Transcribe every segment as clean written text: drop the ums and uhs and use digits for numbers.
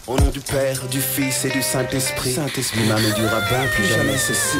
Au nom du Père, du Fils et du Saint-Esprit. L'imam et du rabbin, plus jamais ceci.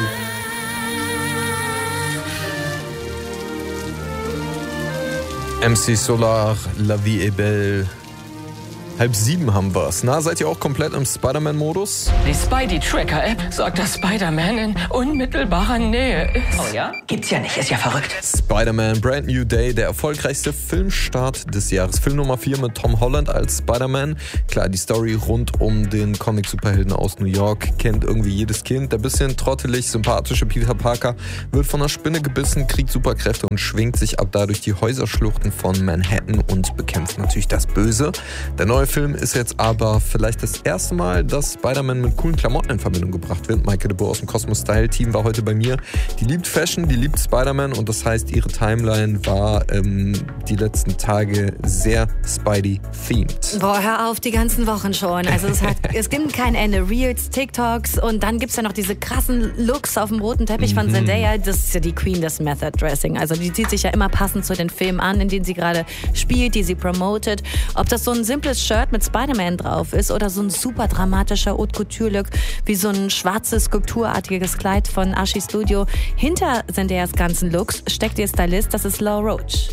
MC Solar, La Vie est Belle. 6:30 haben wir's. Na, seid ihr auch komplett im Spider-Man-Modus? Die Spidey-Tracker-App sagt, dass Spider-Man in unmittelbarer Nähe ist. Oh ja? Gibt's ja nicht, ist ja verrückt. Spider-Man Brand New Day, der erfolgreichste Filmstart des Jahres. Film Nummer 4 mit Tom Holland als Spider-Man. Klar, die Story rund um den Comic-Superhelden aus New York kennt irgendwie jedes Kind. Der bisschen trottelig sympathische Peter Parker wird von einer Spinne gebissen, kriegt Superkräfte und schwingt sich ab da durch die Häuserschluchten von Manhattan und bekämpft natürlich das Böse. Der neue Film ist jetzt aber vielleicht das erste Mal, dass Spider-Man mit coolen Klamotten in Verbindung gebracht wird. Maike de Boer aus dem Cosmos Style Team war heute bei mir. Die liebt Fashion, die liebt Spider-Man und das heißt, ihre Timeline war die letzten Tage sehr Spidey-themed. Boah, hör auf, die ganzen Wochen schon. Also es gibt kein Ende. Reels, TikToks und dann gibt's ja noch diese krassen Looks auf dem roten Teppich von Zendaya. Das ist ja die Queen des Method Dressing. Also die zieht sich ja immer passend zu den Filmen an, in denen sie gerade spielt, die sie promotet. Ob das so ein simples Shirt mit Spider-Man drauf ist oder so ein super dramatischer Haute Couture-Look wie so ein schwarzes, skulpturartiges Kleid von Ashi Studio. Hinter Zendayas ganzen Looks steckt ihr Stylist, das ist Law Roach.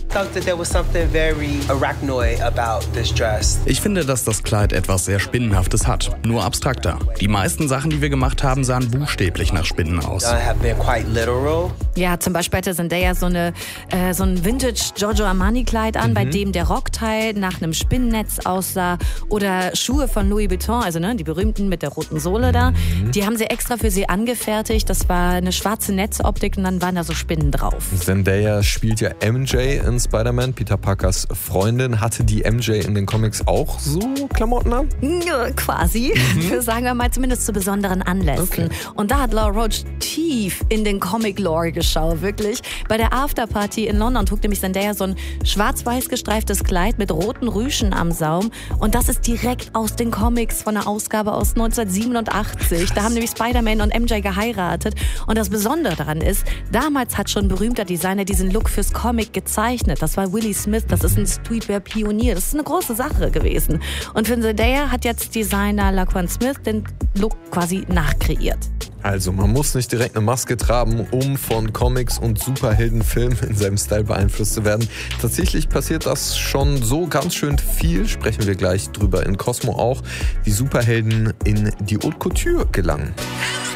Ich finde, dass das Kleid etwas sehr Spinnenhaftes hat, nur abstrakter. Die meisten Sachen, die wir gemacht haben, sahen buchstäblich nach Spinnen aus. Ja, zum Beispiel hatte Zendaya so ein Vintage Giorgio Armani Kleid an, bei dem der Rockteil nach einem Spinnennetz aussah. Oder Schuhe von Louis Vuitton, also die berühmten mit der roten Sohle da. Die haben sie extra für sie angefertigt. Das war eine schwarze Netzoptik und dann waren da so Spinnen drauf. Zendaya spielt ja MJ in Spider-Man, Peter Parkers Freundin. Hatte die MJ in den Comics auch so Klamotten an? Ja, quasi. Für, sagen wir mal, zumindest zu besonderen Anlässen. Okay. Und da hat Law Roach tief in den Comic-Lore geschaut, wirklich. Bei der Afterparty in London trug nämlich Zendaya so ein schwarz-weiß gestreiftes Kleid mit roten Rüschen am Saum. Und das ist direkt aus den Comics von einer Ausgabe aus 1987. Da haben nämlich Spider-Man und MJ geheiratet. Und das Besondere daran ist, damals hat schon ein berühmter Designer diesen Look fürs Comic gezeichnet. Das war Willie Smith, das ist ein Streetwear-Pionier. Das ist eine große Sache gewesen. Und für Zendaya hat jetzt Designer Laquan Smith den Look quasi nachkreiert. Also, man muss nicht direkt eine Maske tragen, um von Comics und Superheldenfilmen in seinem Style beeinflusst zu werden. Tatsächlich passiert das schon so ganz schön viel, sprechen wir gleich drüber in Cosmo auch, wie Superhelden in die Haute Couture gelangen.